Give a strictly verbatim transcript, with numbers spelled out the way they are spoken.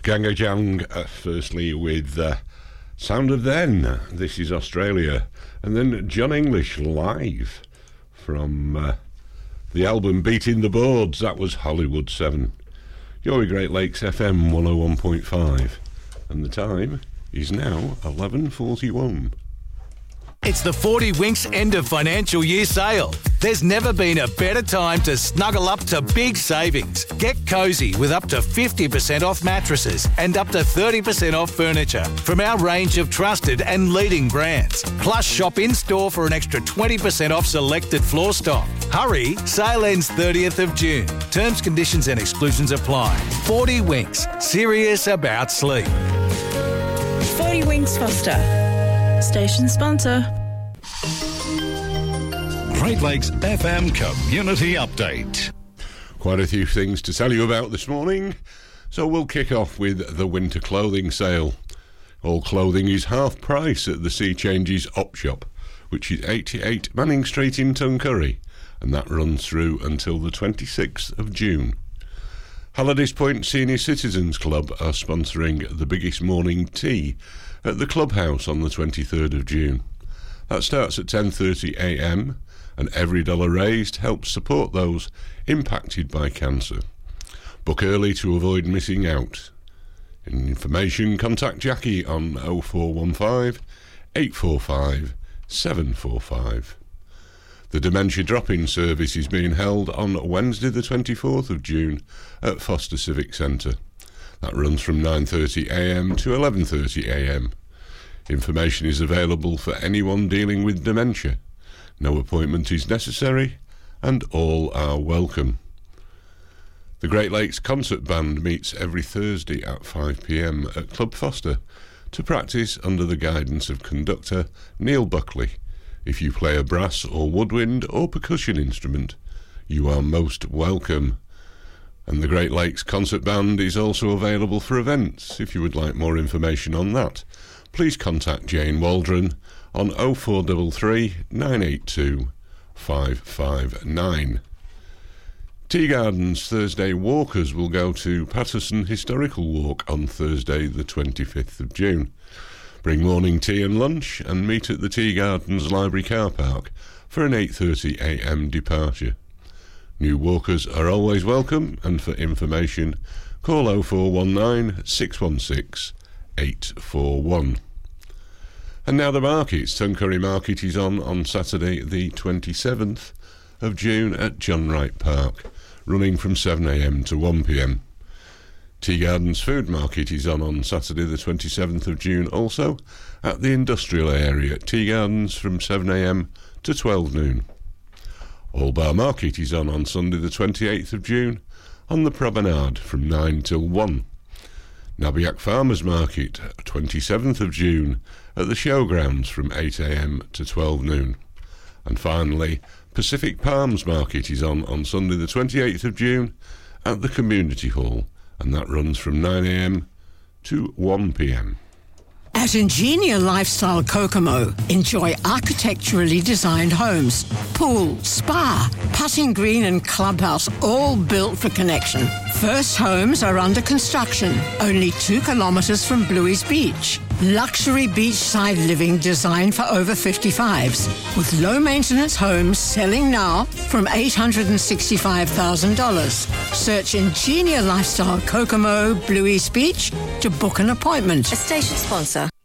Ganga Jang, uh, firstly with uh, Sound of Then, This Is Australia, and then John English live from uh, the album Beating the Boards, that was Hollywood seven. You're with Great Lakes F M one oh one point five, and the time is now eleven forty-one. It's the forty Winks end of financial year sale. There's never been a better time to snuggle up to big savings. Get cosy with up to fifty percent off mattresses and up to thirty percent off furniture from our range of trusted and leading brands. Plus, shop in-store for an extra twenty percent off selected floor stock. Hurry, sale ends thirtieth of June. Terms, conditions and exclusions apply. forty Winks, serious about sleep. forty Winks Foster, station sponsor. Great Lakes F M Community Update. Quite a few things to tell you about this morning, so we'll kick off with the winter clothing sale. All clothing is half price at the Sea Changes Op Shop, which is eighty-eight Manning Street in Tuncurry, and that runs through until the twenty-sixth of June. Hallidays Point Senior Citizens Club are sponsoring the biggest morning tea at the clubhouse on the twenty-third of June. That starts at ten thirty a m, and every dollar raised helps support those impacted by cancer. Book early to avoid missing out. Information, contact Jackie on oh four one five, eight four five, seven four five. The Dementia Drop-In service is being held on Wednesday the twenty-fourth of June at Foster Civic Centre. That runs from nine thirty a m to eleven thirty a m. Information is available for anyone dealing with dementia. No appointment is necessary, and all are welcome. The Great Lakes Concert Band meets every Thursday at five p m at Club Foster to practice under the guidance of conductor Neil Buckley. If you play a brass or woodwind or percussion instrument, you are most welcome. And the Great Lakes Concert Band is also available for events. If you would like more information on that, please contact Jane Waldron on oh four three three, nine eight two, five five nine. Tea Gardens Thursday walkers will go to Patterson Historical Walk on Thursday the twenty-fifth of June. Bring morning tea and lunch and meet at the Tea Gardens Library car park for an eight thirty a m departure. New walkers are always welcome, and for information call oh four one nine, six one six, eight four one. And now the markets. Tuncurry Market is on on Saturday the twenty-seventh of June at John Wright Park, running from seven a m to one p m. Tea Gardens Food Market is on on Saturday the twenty-seventh of June also at the industrial area at Tea Gardens from seven a m to twelve noon. All Bar Market is on on Sunday the twenty-eighth of June on the promenade from nine till one. Nabiac Farmers Market, twenty-seventh of June, at the showgrounds from eight a m to twelve noon. And finally, Pacific Palms Market is on on Sunday the twenty-eighth of June at the Community Hall, and that runs from nine a m to one p m. At Ingenia Lifestyle Kokomo, enjoy architecturally designed homes, pool, spa, putting green and clubhouse, all built for connection. First homes are under construction, only two kilometres from Bluey's Beach. Luxury beachside living designed for over fifty-fives, with low-maintenance homes selling now from eight hundred sixty-five thousand dollars. Search Ingenia Lifestyle Kokomo, Bluey's Beach to book an appointment. A station sponsor.